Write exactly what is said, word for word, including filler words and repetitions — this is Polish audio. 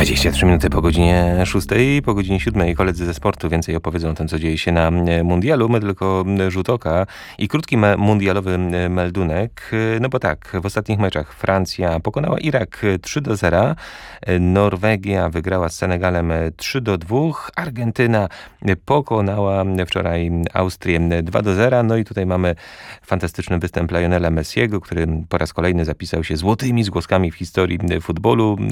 dwadzieścia trzy minuty po godzinie szóstej, po godzinie siódmej koledzy ze sportu więcej opowiedzą o tym, co dzieje się na mundialu. My tylko rzut oka i krótki me- mundialowy meldunek. No bo tak, w ostatnich meczach Francja pokonała Irak trzy do zera, Norwegia wygrała z Senegalem trzy do dwóch, Argentyna pokonała wczoraj Austrię dwa do zera. No i tutaj mamy fantastyczny występ Lionela Messiego, który po raz kolejny zapisał się złotymi zgłoskami w historii futbolu.